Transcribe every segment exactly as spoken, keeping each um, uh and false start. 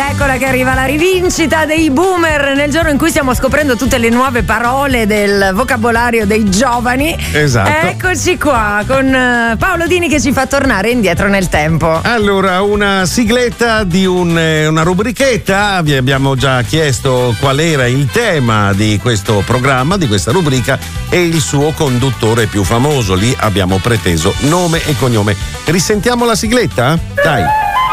eccola che arriva la rivincita dei boomer nel giorno in cui stiamo scoprendo tutte le nuove parole del vocabolario dei giovani. Esatto. Eccoci qua con Paolo Dini che ci fa tornare indietro nel tempo. Allora, una sigletta di un, una rubrichetta. Vi abbiamo già chiesto qual era il tema di questo programma, di questa rubrica, e il suo conduttore più famoso. Lì abbiamo preteso nome e cognome. Risentiamo la sigletta? Dai.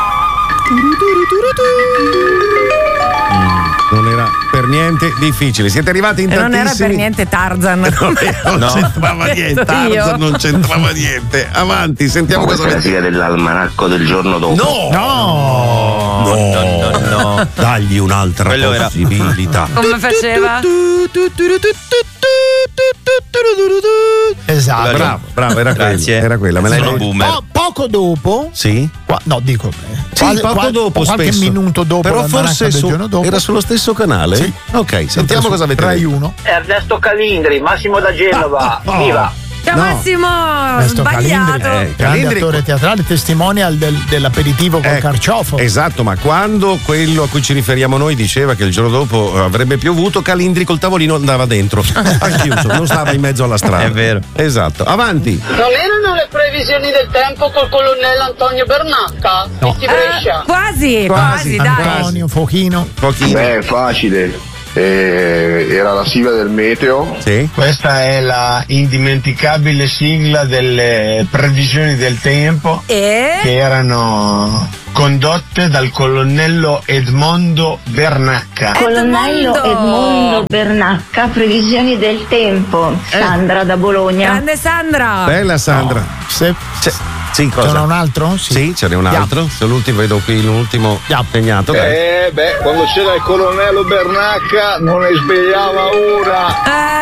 Non era per niente difficile. Siete arrivati in e tantissimi. Non era per niente Tarzan. Non, non no. c'entrava niente. Tarzan non c'entrava niente. Avanti, sentiamo cosa Questa è la sigla dell'almanacco del giorno dopo. No! No! No, no, no, no. Dagli un'altra Quello possibilità. Come faceva? Esatto. Bravo, bravo, era quella. Era quella. Me l'hai Sono boomer. Po- poco dopo, Sì? qua- no, dico Sì, quasi- poco quasi- dopo, qualche spesso. minuto dopo, Però l'almanacco forse del su- giorno dopo. era sullo stesso canale? Sì. Ok, sentiamo cosa avete Rai detto. uno. Ernesto Calindri, Massimo da Genova, Ah, oh. viva! Ciao No. Massimo, Ernesto sbagliato. Calindri, Eh, grande Calindri- attore teatrale, testimonial del- dell'aperitivo col Ecco, carciofo. Esatto, ma quando quello a cui ci riferiamo noi diceva che il giorno dopo avrebbe piovuto, Calindri col tavolino andava dentro, al chiuso, non stava in mezzo alla strada. È vero. Esatto, avanti. Non erano le previsioni del tempo col colonnello Antonio Bernacca? No. Di Brescia? Eh, quasi, quasi, dai. Antonio, Fochino. Pochino. Beh, è facile. Eh, era la sigla del meteo. Sì? Questa è la indimenticabile sigla delle previsioni del tempo E? che erano condotte dal colonnello Edmondo Bernacca. Colonnello Edmondo Bernacca, previsioni del tempo. Sandra da Bologna. Grande Sandra. Bella Sandra. Se, C'è- sì, cosa? c'è un altro? Sì, ce n'è un altro. Se l'ultimo, vedo qui l'ultimo segnato. dai. Eh, beh, quando c'era il colonnello Bernacca non ne svegliava una.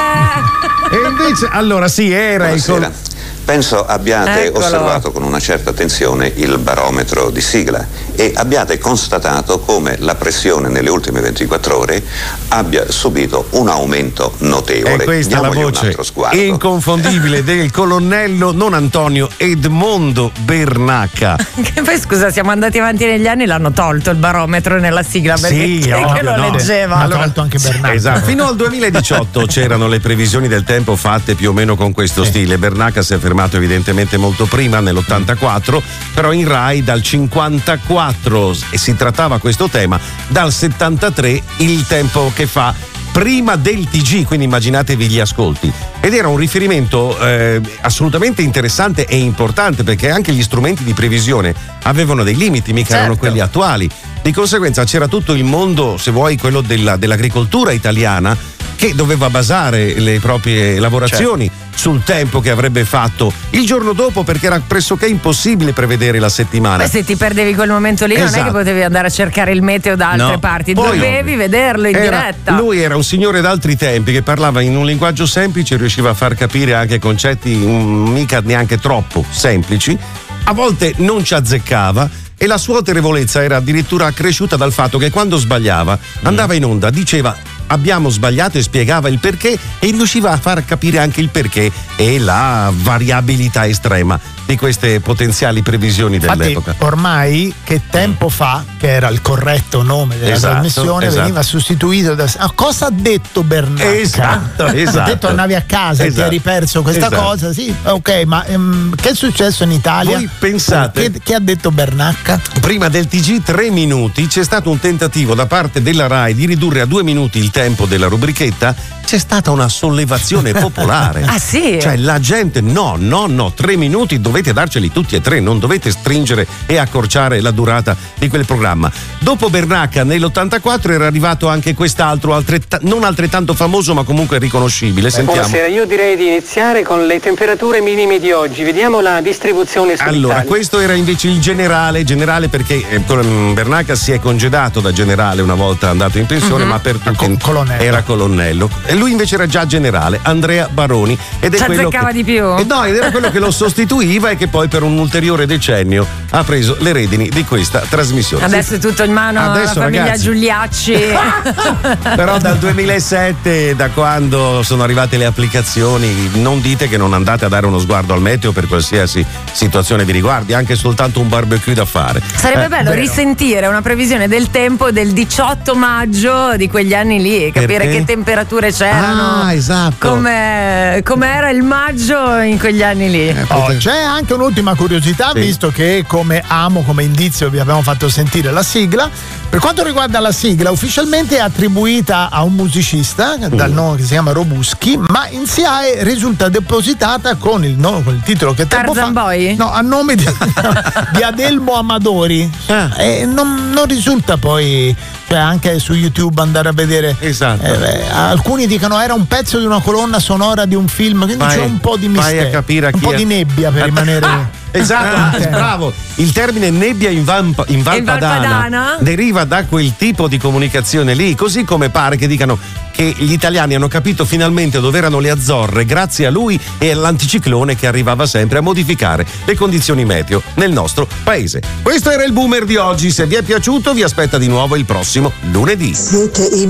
Eh. E invece, allora sì, era il col- Buonasera. Penso abbiate Eccolo. osservato con una certa attenzione il barometro di sigla e abbiate constatato come la pressione nelle ultime ventiquattro ore abbia subito un aumento notevole. E questa è la Diamogli un voce altro sguardo. inconfondibile del colonnello, non Antonio, Edmondo Bernacca. Che poi scusa, siamo andati avanti negli anni, l'hanno tolto il barometro nella sigla perché Sì, chi è che ovvio, lo no. leggeva? Ma ha Allora- tolto anche Bernacca. Esatto. Fino al duemiladiciotto c'erano le previsioni del tempo fatte più o meno con questo stile. Bernacca si è fermato evidentemente molto prima, nell'ottantaquattro, però in Rai dal cinquantaquattro, e si trattava questo tema, dal settantatré il tempo che fa prima del T G, quindi immaginatevi gli ascolti. Ed era un riferimento eh, assolutamente interessante e importante, perché anche gli strumenti di previsione avevano dei limiti, mica Certo. erano quelli attuali. Di conseguenza c'era tutto il mondo, se vuoi, quello della, dell'agricoltura italiana, che doveva basare le proprie lavorazioni sul tempo che avrebbe fatto il giorno dopo, perché era pressoché impossibile prevedere la settimana. Beh, se ti perdevi quel momento lì non è Esatto. che potevi andare a cercare il meteo da altre No. parti, Poi- dovevi vederlo in Era- diretta. Lui era un signore d'altri tempi che parlava in un linguaggio semplice e riusciva a far capire anche concetti mm, mica neanche troppo semplici. A volte non ci azzeccava e la sua autorevolezza era addirittura accresciuta dal fatto che quando sbagliava andava in onda, diceva abbiamo sbagliato e spiegava il perché, e riusciva a far capire anche il perché e la variabilità estrema di queste potenziali previsioni Infatti, dell'epoca. ormai che tempo fa, che era il corretto nome della Esatto, trasmissione, esatto. veniva sostituito da ah, cosa ha detto Bernacca? Esatto, Ha esatto. detto andavi a casa e ti Esatto. hai riperso questa Esatto. cosa, sì, ok, ma ehm, che è successo in Italia? Voi pensate- Che, che ha detto Bernacca? Prima del T G tre minuti c'è stato un tentativo da parte della Rai di ridurre a due minuti il tempo della rubrichetta. C'è stata una sollevazione popolare. Ah, sì? Cioè la gente no, no, no, tre minuti dovete darceli tutti e tre, non dovete stringere e accorciare la durata di quel programma. Dopo Bernacca nell'ottantaquattro era arrivato anche quest'altro, altretta- non altrettanto famoso ma comunque riconoscibile. Sentiamo. Buonasera, io direi di iniziare con le temperature minime di oggi. Vediamo la distribuzione su Allora, Italia. questo era invece il generale, generale perché eh, con- Bernacca si è congedato da generale una volta andato in pensione, Mhm. ma per tutti Co- colonnello. era colonnello. E lui invece era già generale, Andrea Baroni. Ed è Ci quello azzeccava che, di più? Eh no, ed era quello che lo sostituiva televisiva e che poi per un ulteriore decennio ha preso le redini di questa trasmissione. Adesso è tutto in mano alla famiglia ragazzi, Giuliacci. però dal duemilasette, da quando sono arrivate le applicazioni, non dite che non andate a dare uno sguardo al meteo per qualsiasi situazione vi riguardi, anche soltanto un barbecue da fare. Sarebbe eh, bello vero. risentire una previsione del tempo del diciotto maggio di quegli anni lì, capire Perché? che temperature c'erano. Ah, esatto. Come com'era il maggio in quegli anni lì. Eh, Oh, c'è anche un'ultima curiosità, Sì. visto che come amo, come indizio vi abbiamo fatto sentire la sigla. Per quanto riguarda la sigla, ufficialmente è attribuita a un musicista dal nome che si chiama Robuschi, ma in S I A E risulta depositata con il, no, con il titolo che tempo Tarzan fa Boy? no, a nome di, di Adelmo Amadori. Ah. E non, non risulta poi, cioè anche su YouTube andare a vedere. Esatto. Eh, beh, alcuni dicono era un pezzo di una colonna sonora di un film, quindi Vai- c'è un po' di vai mistero, a capire a un chi po' è. di nebbia per rimanere. Esatto, Ah, bravo. Il termine nebbia in, Vampa- in Val In Val Padana Padana? deriva da quel tipo di comunicazione lì, così come pare che dicano che gli italiani hanno capito finalmente dove erano le Azzorre grazie a lui e all'anticiclone che arrivava sempre a modificare le condizioni meteo nel nostro paese. Questo era il Boomer di oggi, se vi è piaciuto vi aspetta di nuovo il prossimo lunedì. Siete i